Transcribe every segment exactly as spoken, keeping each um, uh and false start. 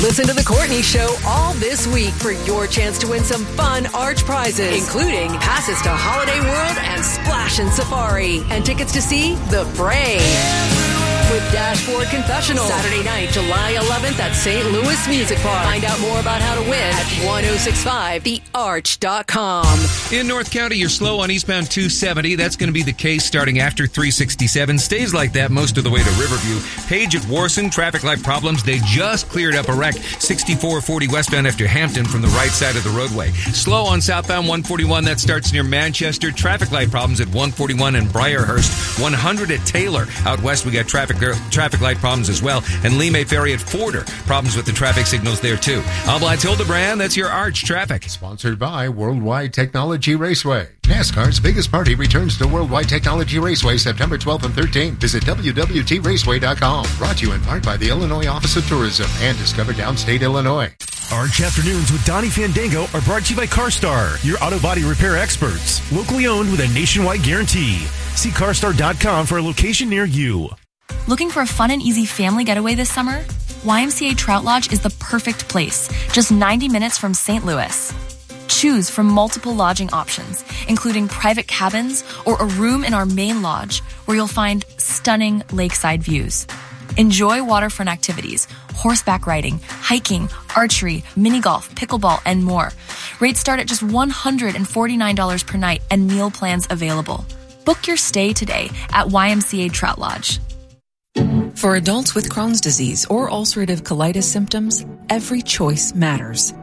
Listen to The Courtney Show all this week for your chance to win some fun Arch prizes, including passes to Holiday World and Splash and Safari, and tickets to see The Brave with Dashboard Confessional, Saturday night, July eleventh at Saint Louis Music Park. Find out more about how to win at ten sixty-five the arch dot com. In North County, you're slow on eastbound two seventy. That's going to be the case starting after three sixty-seven. Stays like that most of the way to Riverview. Page at Warson, traffic light problems. They just cleared up a wreck. sixty-four forty westbound after Hampton from the right side of the roadway. Slow on southbound one forty-one. That starts near Manchester. Traffic light problems at one forty-one and Briarhurst. one hundred at Taylor. Out west, we got traffic traffic light problems as well. And Lee May Ferry at Forder. Problems with the traffic signals there, too. Alblights Hildebrand, that's your Arch traffic. Sponsored by Worldwide Technology Raceway. NASCAR's biggest party returns to Worldwide Technology Raceway September twelfth and thirteenth. Visit W W T raceway dot com. Brought to you in part by the Illinois Office of Tourism and Discover Downstate Illinois. Arch Afternoons with Donnie Fandango are brought to you by CarStar, your auto body repair experts. Locally owned with a nationwide guarantee. See car star dot com for a location near you. Looking for a fun and easy family getaway this summer? Y M C A Trout Lodge is the perfect place, just ninety minutes from Saint Louis. Choose from multiple lodging options, including private cabins or a room in our main lodge where you'll find stunning lakeside views. Enjoy waterfront activities, horseback riding, hiking, archery, mini golf, pickleball, and more. Rates start at just one hundred forty-nine dollars per night and meal plans available. Book your stay today at Y M C A Trout Lodge. For adults with Crohn's disease or ulcerative colitis symptoms, every choice matters.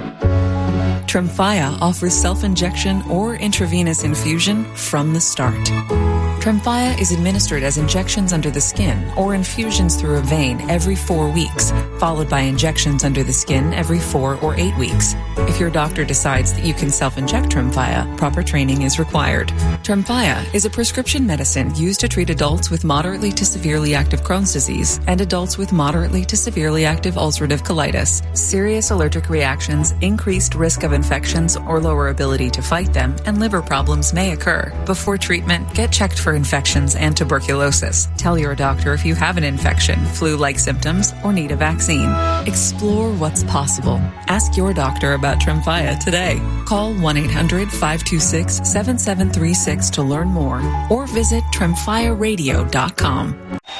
Tremfya offers self-injection or intravenous infusion from the start. Tremfya is administered as injections under the skin or infusions through a vein every four weeks, followed by injections under the skin every four or eight weeks. If your doctor decides that you can self-inject Tremfya, proper training is required. Tremfya is a prescription medicine used to treat adults with moderately to severely active Crohn's disease and adults with moderately to severely active ulcerative colitis. Serious allergic reactions, increased risk of infections or lower ability to fight them, and liver problems may occur. Before treatment, get checked for infections and tuberculosis. Tell your doctor if you have an infection, flu-like symptoms, or need a vaccine. Explore what's possible. Ask your doctor about Tremfya today. Call one eight hundred five two six seven seven three six to learn more or visit tremfya radio dot com.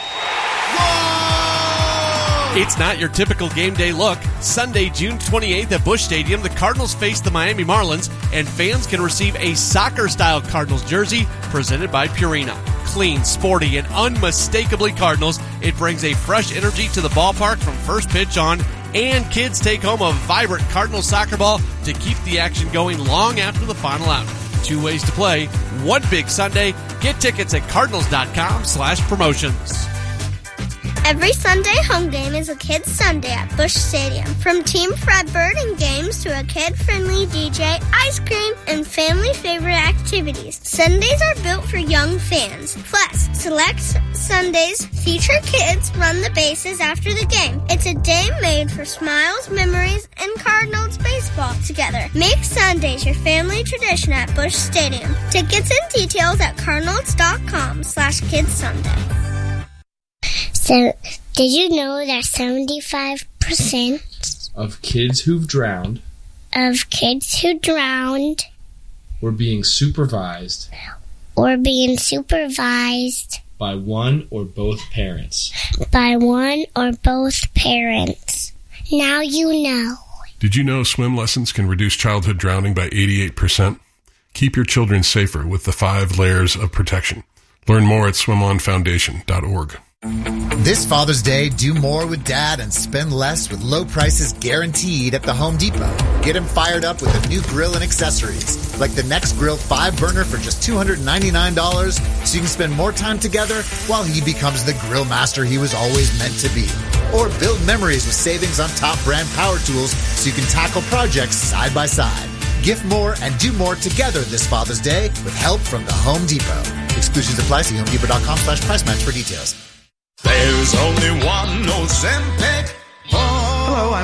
It's not your typical game day look. Sunday, June twenty-eighth at Busch Stadium, the Cardinals face the Miami Marlins, and fans can receive a soccer-style Cardinals jersey presented by Purina. Clean, sporty, and unmistakably Cardinals, it brings a fresh energy to the ballpark from first pitch on, and kids take home a vibrant Cardinals soccer ball to keep the action going long after the final out. Two ways to play, one big Sunday. Get tickets at cardinals dot com slash promotions. Every Sunday home game is a Kids Sunday at Busch Stadium. From Team Fredbird and games to a kid-friendly D J, ice cream, and family-favorite activities. Sundays are built for young fans. Plus, select Sundays feature kids run the bases after the game. It's a day made for smiles, memories, and Cardinals baseball together. Make Sundays your family tradition at Busch Stadium. Tickets and details at cardinals dot com slash kids sunday. So, did you know that seventy-five percent of kids who've drowned of kids who drowned were being supervised or being supervised by one or both parents? By one or both parents. Now you know. Did you know swim lessons can reduce childhood drowning by eighty-eight percent? Keep your children safer with the five layers of protection. Learn more at swim on foundation dot org. This Father's Day, do more with Dad and spend less with low prices guaranteed at the Home Depot. Get him fired up with a new grill and accessories, like the Next Grill five burner for just two hundred ninety-nine dollars, so you can spend more time together while he becomes the grill master he was always meant to be. Or build memories with savings on top brand power tools so you can tackle projects side by side. Gift more and do more together this Father's Day with help from the Home Depot. Exclusions apply. See home depot dot com slash price match for details. There's only one Ozempic. Hello, I'm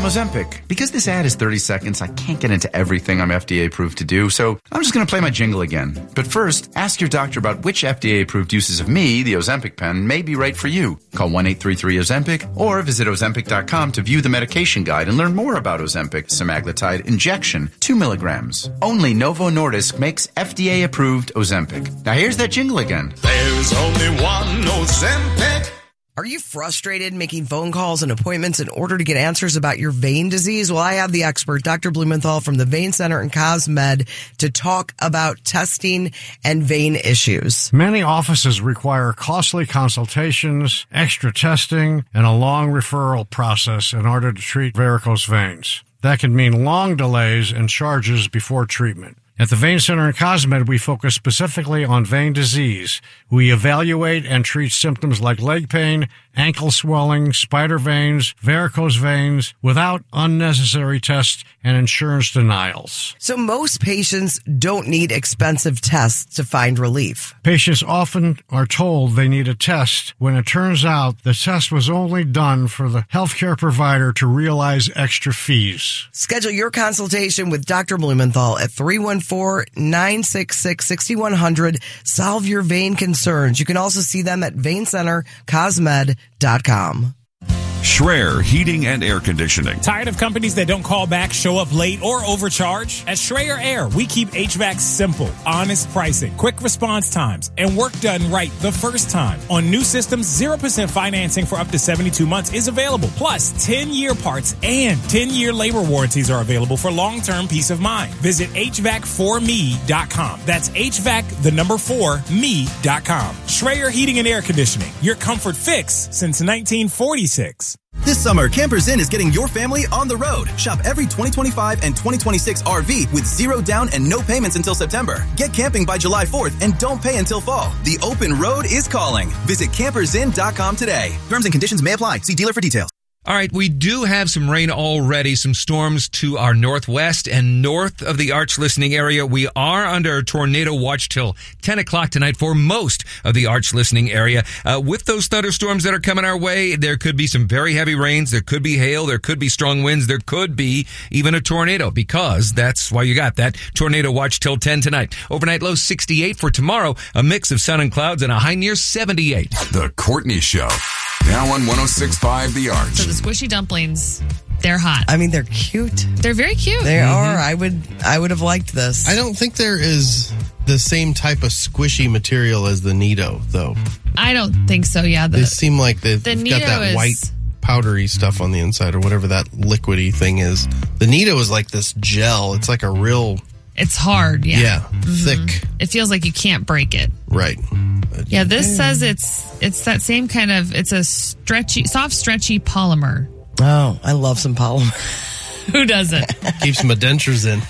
I'm Ozempic. Because this ad is thirty seconds, I can't get into everything I'm F D A approved to do, so I'm just going to play my jingle again. But first, ask your doctor about which F D A approved uses of me, the Ozempic pen, may be right for you. Call one eight three three Ozempic or visit Ozempic dot com to view the medication guide and learn more about Ozempic semaglutide injection, two milligrams. Only Novo Nordisk makes F D A approved Ozempic. Now here's that jingle again. There's only one Ozempic. Are you frustrated making phone calls and appointments in order to get answers about your vein disease? Well, I have the expert, Doctor Blumenthal from the Vein Center and Cosmed, to talk about testing and vein issues. Many offices require costly consultations, extra testing, and a long referral process in order to treat varicose veins. That can mean long delays and charges before treatment. At the Vein Center and Cosmed, we focus specifically on vein disease. We evaluate and treat symptoms like leg pain, ankle swelling, spider veins, varicose veins, without unnecessary tests and insurance denials. So most patients don't need expensive tests to find relief. Patients often are told they need a test when it turns out the test was only done for the healthcare provider to realize extra fees. Schedule your consultation with Doctor Blumenthal at three one four, nine six six, six one zero zero. Solve your vein concerns. You can also see them at vein center cosmed dot com. Schreier Heating and Air Conditioning. Tired of companies that don't call back, show up late, or overcharge? At Schreier Air, we keep H V A C simple, honest pricing, quick response times, and work done right the first time. On new systems, zero percent financing for up to seventy-two months is available. Plus, ten-year parts and ten-year labor warranties are available for long-term peace of mind. Visit H V A C four me dot com. That's H V A C, the number four, me dot com. Schreier Heating and Air Conditioning, your comfort fix since nineteen forty-six. This summer, Campers Inn is getting your family on the road. Shop every twenty twenty-five and twenty twenty-six R V with zero down and no payments until September. Get camping by July fourth and don't pay until fall. The open road is calling. Visit campers inn dot com today. Terms and conditions may apply. See dealer for details. All right, we do have some rain already, some storms to our northwest and north of the Arch listening area. We are under a tornado watch till ten o'clock tonight for most of the Arch listening area. Uh, with those thunderstorms that are coming our way, there could be some very heavy rains, there could be hail, there could be strong winds, there could be even a tornado, because that's why you got that tornado watch till ten tonight. Overnight low sixty-eight for tomorrow, a mix of sun and clouds and a high near seventy-eight. The Courtney Show. Now on one oh six point five The Arch. So the squishy dumplings, they're hot. I mean, they're cute. They're very cute. They mm-hmm. are. I would I would have liked this. I don't think there is the same type of squishy material as the Nido, though. I don't think so, yeah. The, they seem like they've the got that is... white powdery stuff on the inside or whatever that liquidy thing is. The Nido is like this gel. It's like a real... It's hard, yeah. Yeah, mm-hmm. thick. It feels like you can't break it. Right. Yeah, this says it's it's that same kind of, it's a stretchy, soft, stretchy polymer. Oh, I love some polymer. Who doesn't? Keeps my dentures in.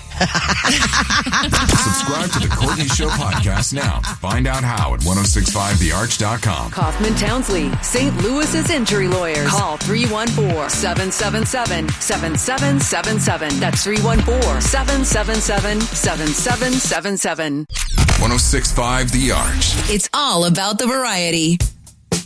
Subscribe to the Courtney Show podcast now. Find out how at ten sixty-five the arch dot com. Kaufman Townsley, Saint Louis's injury lawyers. Call three one four, seven seven seven, seven seven seven seven. That's three one four, seven seven seven, seven seven seven seven. ten sixty-five The Arch. It's all about the variety.